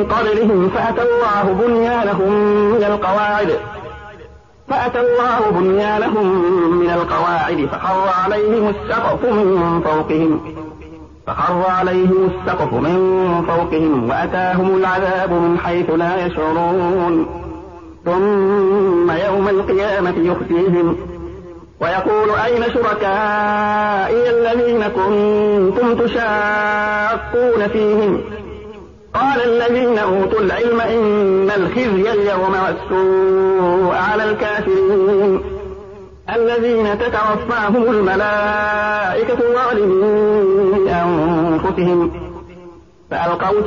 قبلهم فأتى الله بنيانهم من القواعد فخر عليهم السقف من فوقهم وأتاهم العذاب من حيث لا يشعرون ثم يوم القيامة يخزيهم ويقول أين شركائي الذين كنتم تشاقون فيهم قال الذين أوتوا العلم إن الخزي اليوم والسوء على الكافرين الذين تتوفاهم الملائكة ظالمي أنفسهم فألقوا